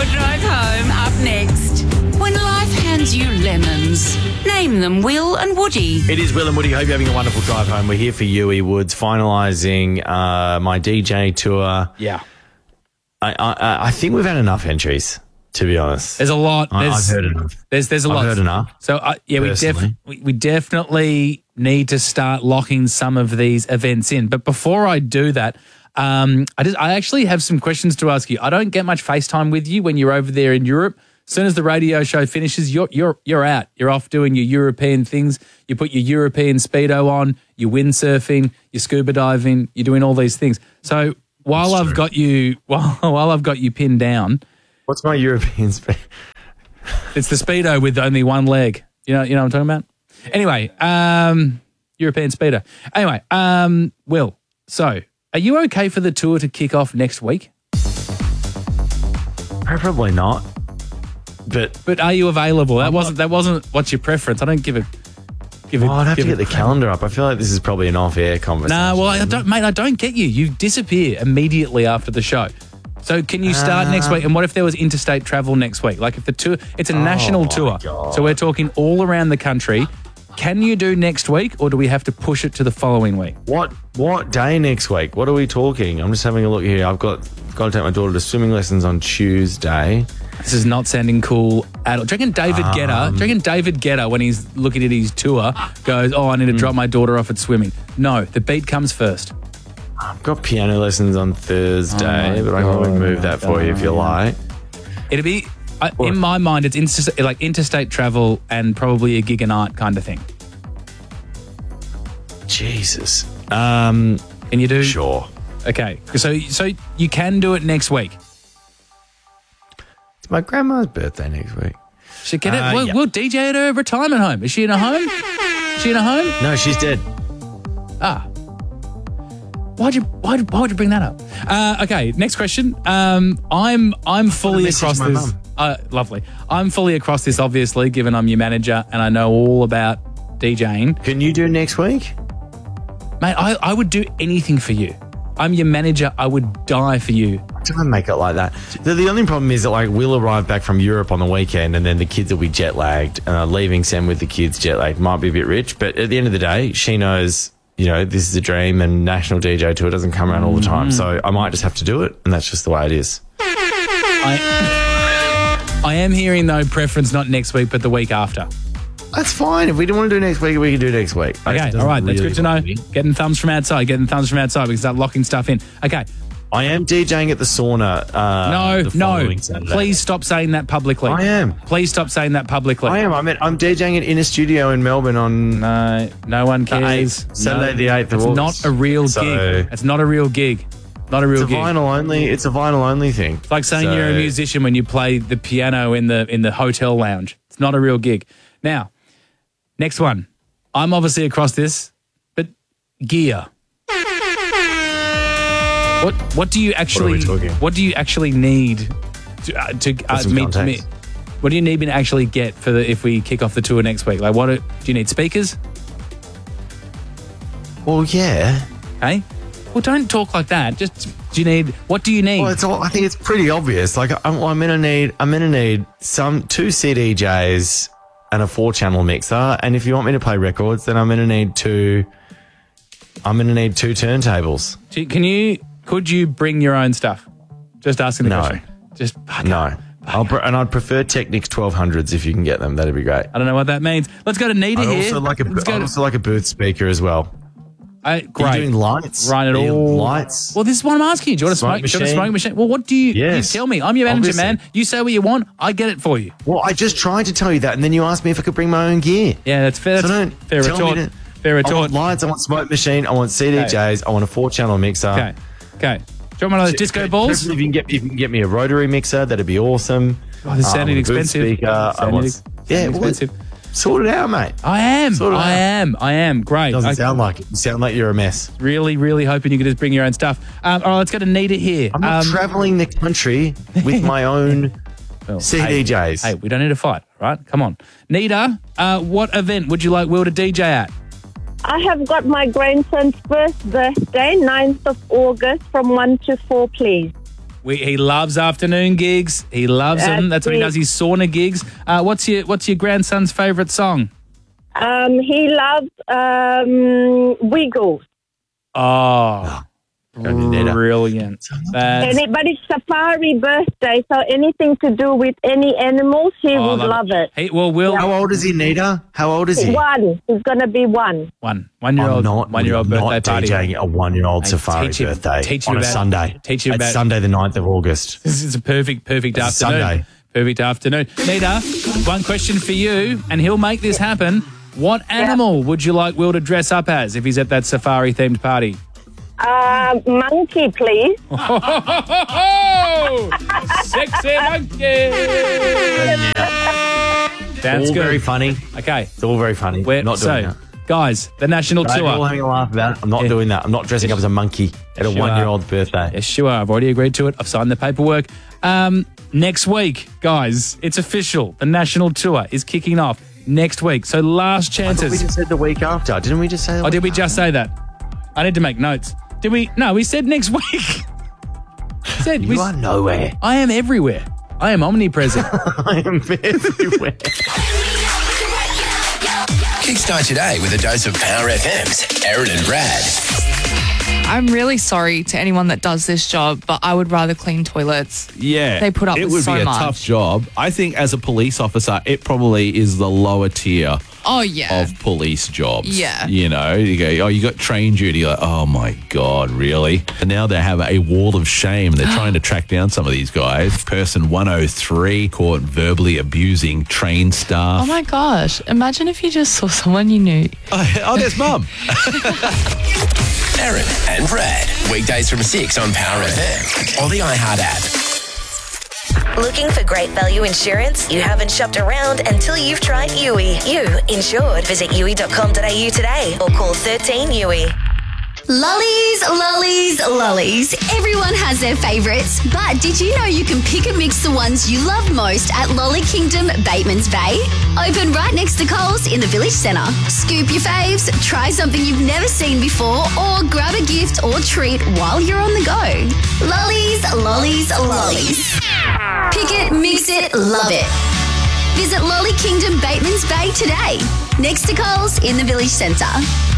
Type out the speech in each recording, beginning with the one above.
Drive home up next. When life hands you lemons, name them Will and Woody. It is Will and Woody. Hope you're having a wonderful drive home. We're here for you, E. Woods, finalising my DJ tour. Yeah. I think we've had enough entries, to be honest. There's a lot. I've heard enough. There's a lot. I've heard enough. So, we definitely need to start locking some of these events in. But before I do that, I actually have some questions to ask you. I don't get much FaceTime with you when you're over there in Europe. As soon as the radio show finishes, you're out. You're off doing your European things. You put your European Speedo on, you're windsurfing, you're scuba diving, you're doing all these things. So while I've got you pinned down, what's my European Speedo? It's the Speedo with only one leg. You know what I'm talking about? Anyway, European Speedo. Anyway, Will, so are you okay for the tour to kick off next week? Probably not. But are you available? That wasn't what's your preference. I don't give it. I'd have to get the calendar up. I feel like this is probably an off-air conversation. Nah, well, I don't get you. You disappear immediately after the show. So can you start next week? And what if there was interstate travel next week? Like if the tour, it's a national tour. God. So we're talking all around the country. Can you do next week or do we have to push it to the following week? What day next week? What are we talking? I'm just having a look here. I've got to take my daughter to swimming lessons on Tuesday. This is not sounding cool at all. Do you reckon David Guetta, when he's looking at his tour, goes, I need to drop my daughter off at swimming? No, the beat comes first. I've got piano lessons on Thursday, but I can probably move that for you if you like. It'd be, in my mind, it's interstate travel and probably a gig a night kind of thing. Jesus. Can you do? Sure. Okay, so you can do it next week. It's my grandma's birthday next week. Should get it. We'll DJ at her retirement home. Is she in a home? Is she in a home? No, she's dead. Why'd you bring that up? Okay, next question. I'm fully across this. Lovely. I'm fully across this, obviously, given I'm your manager and I know all about DJing. Can you do next week? Mate, I would do anything for you. I'm your manager. I would die for you. Don't make it like that. The only problem is that we'll arrive back from Europe on the weekend and then the kids will be jet lagged. Leaving Sam with the kids jet lagged might be a bit rich, but at the end of the day, she knows, this is a dream and national DJ tour doesn't come around all the time. So I might just have to do it, and that's just the way it is. I am hearing, though, preference not next week, but the week after. That's fine. If we don't want to do next week, we can do next week. Okay, all right. That's good to know. Getting thumbs from outside. We can start locking stuff in. Okay. I am DJing at the sauna. No. Please stop saying that publicly. I am. Please stop saying that publicly. I am. I'm DJing it in a studio in Melbourne on... No one cares. Saturday the 8th of August. It's not a real gig. It's not a real gig. Not a real gig. It's a vinyl only thing. It's like saying you're a musician when you play the piano in the hotel lounge. It's not a real gig. Now, next one. I'm obviously across this, but gear. What do you actually need to me? What do you need me to actually get if we kick off the tour next week? Like, do you need speakers? Well, yeah. Hey, well, don't talk like that. What do you need? Well, I think it's pretty obvious. Like, I'm gonna need two CDJs and a 4-channel mixer. And if you want me to play records, then I'm gonna need two turntables. Could you bring your own stuff? Just asking the question. No. I'd prefer Technics 1200s if you can get them. That'd be great. I don't know what that means. Let's go to Nita here. I'd also like a booth speaker as well. Great. Are you doing lights? Right at all. Lights? Well, this is what I'm asking you. Do you want a smoke machine? Well, what do you... Yes. You tell me. I'm your manager, man. You say what you want. I get it for you. Well, I just tried to tell you that, and then you asked me if I could bring my own gear. Yeah, that's fair. So fair retort. Fair retort. I want lights. I want smoke machine. I want CDJs. I want a 4-channel mixer. Okay. Do you want one of those disco balls? If you can get me a rotary mixer, that'd be awesome. Oh, this is sounding expensive. Speaker. Expensive. Sort it out, mate. I am. Great. Doesn't sound like it. You sound like you're a mess. Really, really hoping you could just bring your own stuff. All right, let's go to Nita here. I'm not travelling the country with my own CDJs. Hey, we don't need to fight, right? Come on. Nita, what event would you like Will to DJ at? I have got my grandson's first birthday, 9th of August, from 1 to 4, please. He loves afternoon gigs. He loves them. That's what he does. His sauna gigs. What's your grandson's favourite song? He loves Wiggles. Oh, brilliant. But it's Safari birthday, so anything to do with any animals, he would love it. Hey, well, How old is he, Nita? How old is he? 1. He's going to be 1. 1-year-old. One-year-old birthday party. DJing a 1-year-old safari birthday on a Sunday. It's Sunday, the 9th of August. This is a perfect afternoon. Sunday. Perfect afternoon. Nita, one question for you, and he'll make this happen. What animal would you like Will to dress up as if he's at that safari-themed party? Monkey, please. Sexy monkey. Sounds all good. very funny. Okay. It's all very funny. Not doing that. Guys, the national We're all tour. having a laugh about it. I'm not doing that. I'm not dressing up as a monkey at a 1-year-old's birthday. Yes, you are. I've already agreed to it. I've signed the paperwork. Next week, guys, it's official. The national tour is kicking off next week. So last chances. We just said the week after. Didn't we just say that? Oh, did we just say that? I need to make notes. Did we? No, we said next week. You are nowhere. I am everywhere. I am omnipresent. I am everywhere. Kickstart your day with a dose of Power FM's Aaron and Brad. I'm really sorry to anyone that does this job, but I would rather clean toilets. Yeah. They put up with so much. It would be a tough job. I think as a police officer, it probably is the lower tier of police jobs. Yeah. You know, you go, oh, you got train duty. Like, oh, my God, really? And now they have a wall of shame. They're trying to track down some of these guys. Person 103 caught verbally abusing train staff. Oh, my gosh. Imagine if you just saw someone you knew. Oh, there's Mum. Aaron and Brad. Weekdays from 6 on Power FM or the iHeart app. Looking for great value insurance? You haven't shopped around until you've tried Yui. You insured. Visit yui.com.au today or call 13 Yui. Lollies, lollies, lollies. Everyone has their favourites, but did you know you can pick and mix the ones you love most at Lolly Kingdom, Batemans Bay? Open right next to Coles in the Village Centre. Scoop your faves, try something you've never seen before, or grab a gift or treat while you're on the go. Lollies, lollies, lollies. Pick it, mix it, love it. Visit Lolly Kingdom, Batemans Bay today, next to Coles in the Village Centre.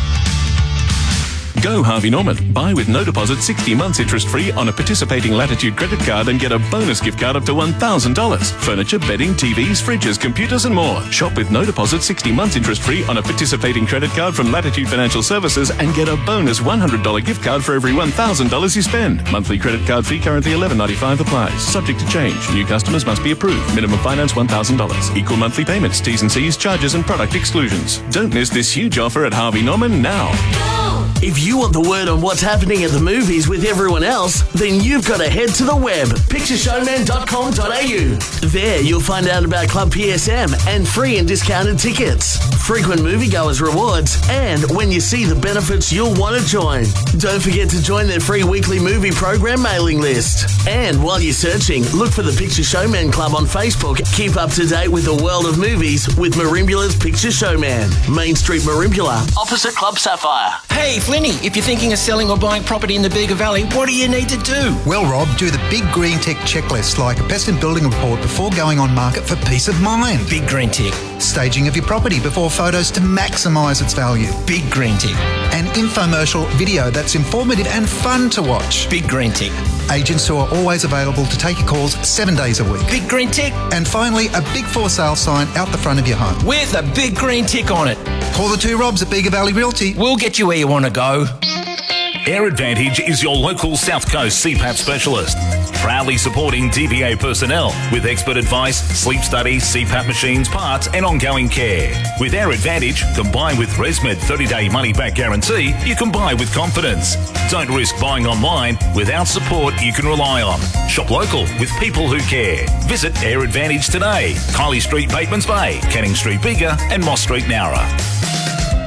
Go Harvey Norman. Buy with no deposit 60 months interest-free on a participating Latitude credit card and get a bonus gift card up to $1,000. Furniture, bedding, TVs, fridges, computers and more. Shop with no deposit 60 months interest-free on a participating credit card from Latitude Financial Services and get a bonus $100 gift card for every $1,000 you spend. Monthly credit card fee currently $11.95 applies. Subject to change. New customers must be approved. Minimum finance $1,000. Equal monthly payments. T's and C's, charges and product exclusions. Don't miss this huge offer at Harvey Norman now. If you want the word on what's happening at the movies with everyone else, then you've got to head to the web, pictureshowman.com.au. There you'll find out about Club PSM and free and discounted tickets, frequent moviegoers rewards, and when you see the benefits you'll want to join. Don't forget to join their free weekly movie program mailing list. And while you're searching, look for the Picture Showman Club on Facebook. Keep up to date with the world of movies with Marimbula's Picture Showman. Main Street Marimbula, opposite Club Sapphire. Hey, Flinny, if you're thinking of selling or buying property in the Bega Valley, what do you need to do? Well, Rob, do the Big Green Tick checklist, like a pest and building report before going on market for peace of mind. Big Green Tick. Staging of your property before photos to maximise its value. Big Green Tick. An infomercial video that's informative and fun to watch. Big Green Tick. Agents who are always available to take your calls 7 days a week. Big Green Tick. And finally, a big for sale sign out the front of your home. With a big green tick on it. Call the two Robs at Bega Valley Realty. We'll get you where you want to go. Air Advantage is your local South Coast CPAP specialist. Proudly supporting DVA personnel with expert advice, sleep studies, CPAP machines, parts and ongoing care. With Air Advantage, combined with ResMed 30-day money-back guarantee, you can buy with confidence. Don't risk buying online without support you can rely on. Shop local with people who care. Visit Air Advantage today. Kylie Street, Batemans Bay, Canning Street, Bega and Moss Street, Nowra.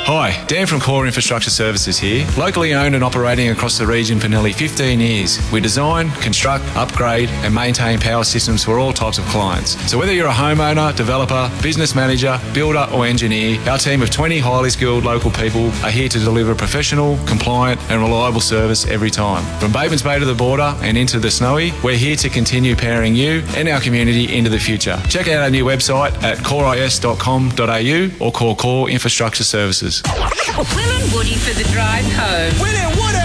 Hi, Dan from Core Infrastructure Services here. Locally owned and operating across the region for nearly 15 years. We design, construct, upgrade and maintain power systems for all types of clients. So whether you're a homeowner, developer, business manager, builder or engineer, our team of 20 highly skilled local people are here to deliver professional, compliant and reliable service every time. From Batemans Bay to the border and into the Snowy, we're here to continue powering you and our community into the future. Check out our new website at coreis.com.au or call Core Infrastructure Services. Will and Woody for the drive home. Will and Woody!